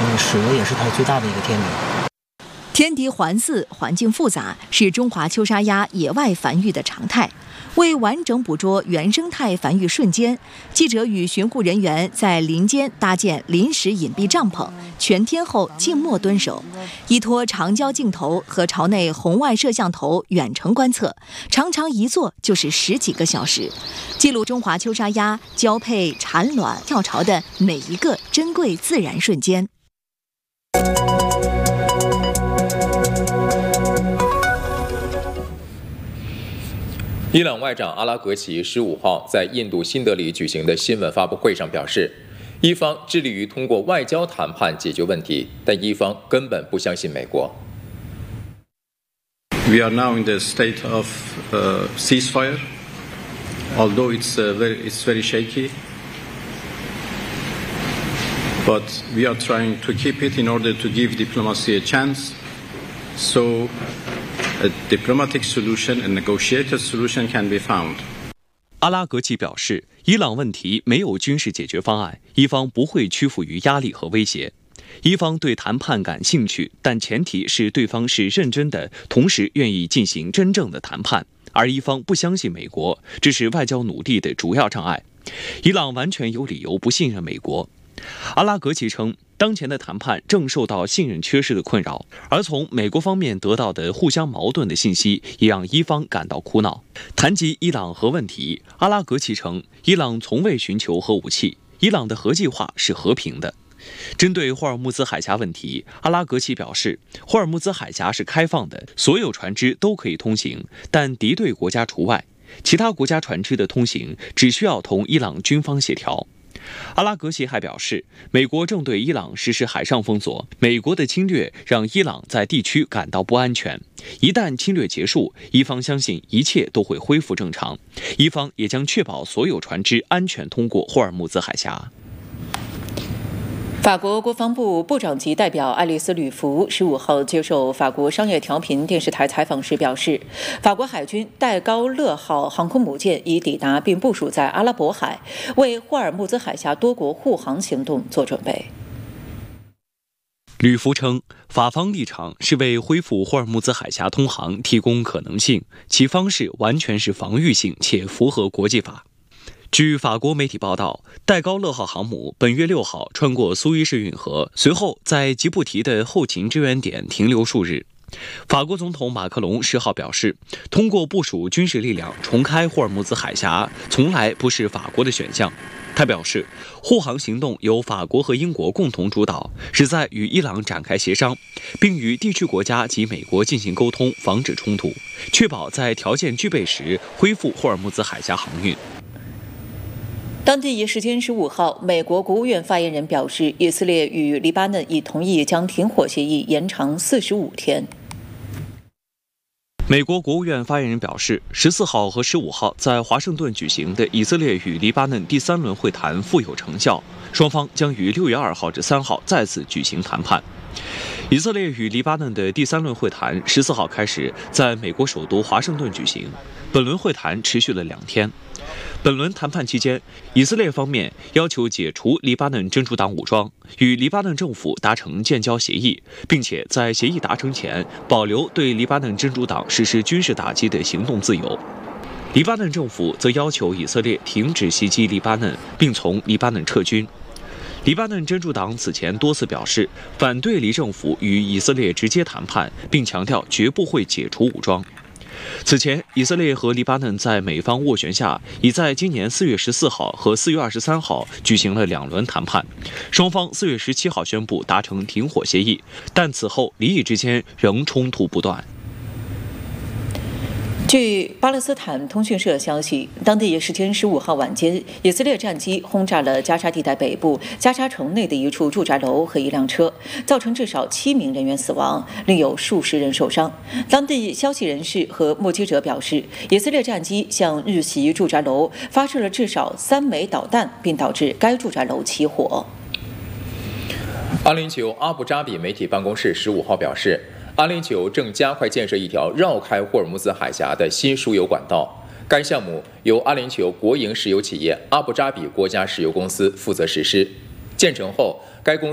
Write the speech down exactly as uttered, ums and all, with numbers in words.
嗯，水俄也是它最大的一个天敌。 天敌环伺，环境复杂，是中华秋沙鸭野外繁育的常态。为完整捕捉原生态繁育瞬间，记者与巡护人员在林间搭建临时隐蔽帐篷，全天候静默蹲守，依托长焦镜头和巢内红外摄像头远程观测，常常一坐就是十几个小时，记录中华秋沙鸭交配、产卵、跳巢的每一个珍贵自然瞬间。 伊朗外长阿拉格齐十五号在印度新德里举行的新闻发布会上表示，伊方致力于通过外交谈判解决问题，但伊方根本不相信美国。 We are now in the state of uh, ceasefire, although it's uh, very it's very shaky, but we are trying to keep it in order to give diplomacy a chance. So.A diplomatic solution and negotiated solution can be found. 阿拉格齐表示，伊朗问题没有军事解决方案，伊方不会屈服于压力和威胁。伊方对谈判感兴趣，但前提是对方是认真的，同时愿意进行真正的谈判。而伊方不相信美国，这是外交努力的主要障碍。伊朗完全有理由不信任美国。阿拉格齐称，当前的谈判正受到信任缺失的困扰，而从美国方面得到的互相矛盾的信息也让伊方感到苦恼。谈及伊朗核问题，阿拉格齐称，伊朗从未寻求核武器，伊朗的核计划是和平的。针对霍尔木兹海峡问题，阿拉格齐表示，霍尔木兹海峡是开放的，所有船只都可以通行，但敌对国家除外，其他国家船只的通行只需要同伊朗军方协调。阿拉格齐还表示，美国正对伊朗实施海上封锁，美国的侵略让伊朗在地区感到不安全。一旦侵略结束，伊方相信一切都会恢复正常，伊方也将确保所有船只安全通过霍尔木兹海峡。 法国国防部部长级代表爱丽丝·吕弗十五号接受法国商业调频电视台采访时表示，法国海军戴高乐号航空母舰已抵达并部署在阿拉伯海，为霍尔木兹海峡多国护航行动做准备。 吕弗称，法方立场是为恢复霍尔木兹海峡通航提供可能性，其方式完全是防御性且符合国际法。据法国媒体报道，戴高乐号航母本月六号穿过苏伊士运河，随后在吉布提的后勤支援点停留数日。法国总统马克龙十号表示，通过部署军事力量重开霍尔木兹海峡，从来不是法国的选项。他表示，护航行动由法国和英国共同主导，旨在与伊朗展开协商，并与地区国家及美国进行沟通，防止冲突，确保在条件具备时恢复霍尔木兹海峡航运。 当地时间十五号，美国国务院发言人表示，以色列与黎巴嫩已同意将停火协议延长四十五天。 美国国务院发言人表示，十四号和十五号在华盛顿举行的以色列与黎巴嫩第三轮会谈富有成效，双方将于六月二号至三号再次举行谈判。以色列与黎巴嫩的第三轮会谈十四号开始在美国首都华盛顿举行，本轮会谈持续了两天。本轮谈判期间，以色列方面要求解除黎巴嫩真主党武装，与黎巴嫩政府达成建交协议，并且在协议达成前保留对黎巴嫩真主党实施军事打击的行动自由。黎巴嫩政府则要求以色列停止袭击黎巴嫩，并从黎巴嫩撤军。黎巴嫩真主党此前多次表示反对黎政府与以色列直接谈判，并强调绝不会解除武装。此前，以色列和黎巴嫩在美方斡旋下，已在今年四月十四号和四月二十三号举行了两轮谈判。双方四月十七号宣布达成停火协议，但此后黎以之间仍冲突不断。 据巴勒斯坦通讯社消息，当地时间十五号晚间，以色列战机轰炸了加沙地带北部加沙城内的一处住宅楼和一辆车，造成至少七名人员死亡，另有数十人受伤。当地消息人士和目击者表示，以色列战机向日袭住宅楼发射了至少三枚导弹，并导致该住宅楼起火。 阿联酋阿布扎比媒体办公室十五号表示，阿联酋正加快建设一条绕开霍尔木兹海峡的新输油管道。该项目由阿联酋国营石油企业阿布扎比国家石油公司负责实施。建成后，该公司